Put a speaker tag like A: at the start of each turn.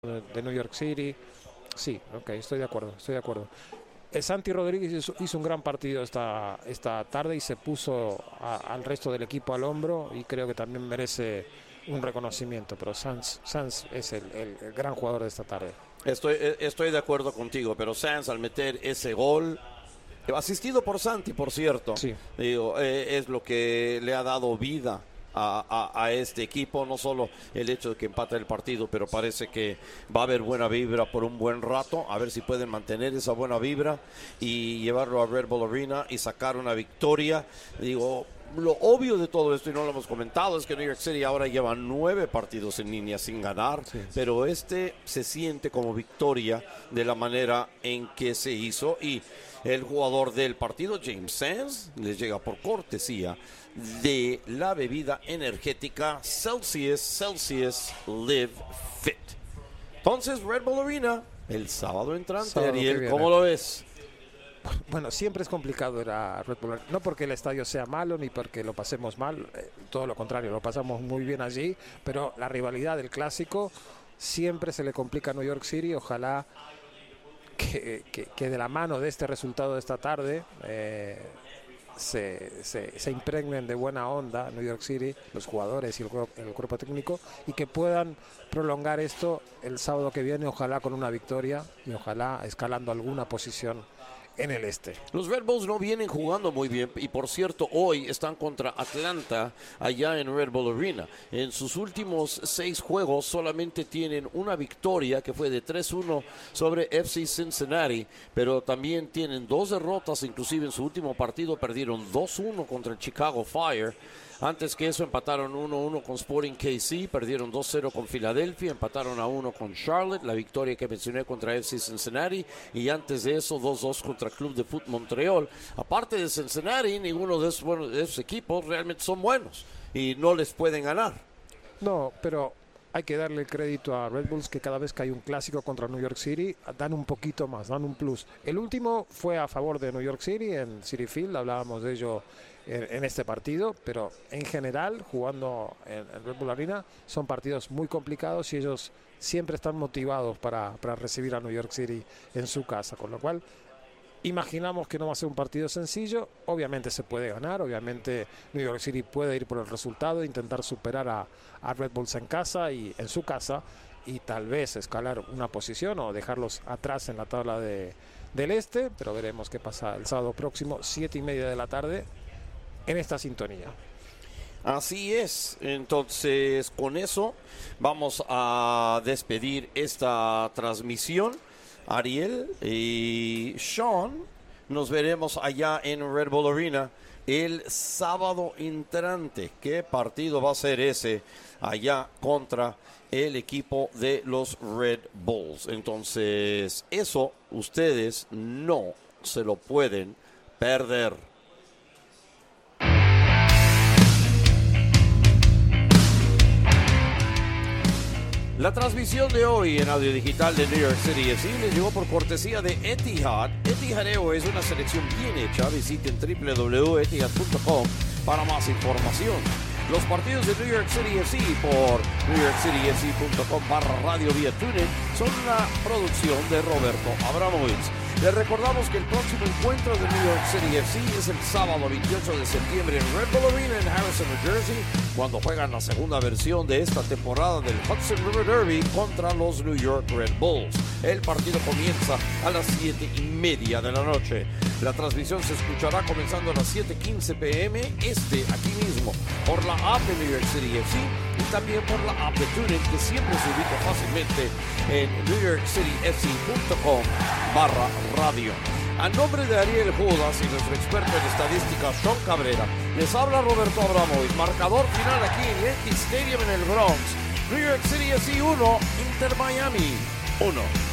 A: de New York City. Sí, ok, estoy de acuerdo. Santi Rodríguez hizo un gran partido esta tarde y se puso al resto del equipo al hombro y creo que también merece un reconocimiento, pero Sanz es el gran jugador de esta tarde.
B: Estoy de acuerdo contigo, pero Sanz al meter ese gol, asistido por Santi, por cierto,
A: sí.
B: Es lo que le ha dado vida a este equipo, no solo el hecho de que empate el partido, pero parece que va a haber buena vibra por un buen rato, a ver si pueden mantener esa buena vibra y llevarlo a Red Bull Arena y sacar una victoria. Lo obvio de todo esto, y no lo hemos comentado, es que New York City ahora lleva 9 partidos en línea sin ganar, sí. Pero se siente como victoria de la manera en que se hizo, y el jugador del partido, James Sands, les llega por cortesía de la bebida energética Celsius Live Fit. Entonces, Red Bull Arena, el sábado entrante, Ariel, ¿cómo lo ves?
A: Bueno, siempre es complicado ir a Red Bull, no porque el estadio sea malo ni porque lo pasemos mal, todo lo contrario, lo pasamos muy bien allí, pero la rivalidad del clásico siempre se le complica a New York City. Ojalá que de la mano de este resultado de esta tarde se impregnen de buena onda New York City, los jugadores y el cuerpo técnico, y que puedan prolongar esto el sábado que viene, ojalá con una victoria y ojalá escalando alguna posición en el este.
B: Los Red Bulls no vienen jugando muy bien y, por cierto, hoy están contra Atlanta allá en Red Bull Arena. En sus últimos 6 juegos solamente tienen una victoria, que fue de 3-1 sobre FC Cincinnati, pero también tienen 2 derrotas, inclusive en su último partido perdieron 2-1 contra el Chicago Fire. Antes que eso empataron 1-1 con Sporting KC, perdieron 2-0 con Filadelfia, empataron a 1 con Charlotte, la victoria que mencioné contra FC Cincinnati, y antes de eso 2-2 contra Club de Foot Montreal. Aparte de Cincinnati, ninguno de esos equipos realmente son buenos y no les pueden ganar.
A: No, pero hay que darle crédito a Red Bulls, que cada vez que hay un clásico contra New York City dan un poquito más, dan un plus. El último fue a favor de New York City en Citi Field, hablábamos de ello en este partido, pero en general jugando en Red Bull Arena son partidos muy complicados y ellos siempre están motivados para recibir a New York City en su casa, con lo cual imaginamos que no va a ser un partido sencillo. Obviamente se puede ganar, obviamente New York City puede ir por el resultado, intentar superar a Red Bulls en casa y en su casa, y tal vez escalar una posición o dejarlos atrás en la tabla del este, pero veremos qué pasa el sábado próximo, 7:30 de la tarde, en esta sintonía.
B: Así es, entonces con eso vamos a despedir esta transmisión. Ariel y Sean, nos veremos allá en Red Bull Arena el sábado entrante. ¿Qué partido va a ser ese allá contra el equipo de los Red Bulls? Entonces, eso ustedes no se lo pueden perder. La transmisión de hoy en audio digital de New York City FC les llegó por cortesía de Etihad. Etihad es una selección bien hecha. Visiten www.etihad.com para más información. Los partidos de New York City FC por newyorkcityfc.com/radio vía TuneIn son una producción de Roberto Abramovich. Les recordamos que el próximo encuentro de New York City FC es el sábado 28 de septiembre en Red Bull Arena en Harrison, New Jersey, cuando juegan la segunda versión de esta temporada del Hudson River Derby contra los New York Red Bulls. El partido comienza a las 7:30 de la noche. La transmisión se escuchará comenzando a las 7:15 p.m. aquí mismo, por la app de New York City FC y también por la app de TuneIn, que siempre se ubica fácilmente en newyorkcityfc.com/radio. A nombre de Ariel Judas y nuestro experto en estadística, Sean Cabrera, les habla Roberto Abramovich. Marcador final aquí en Yankee Stadium en el Bronx. New York City FC 1, Inter Miami 1.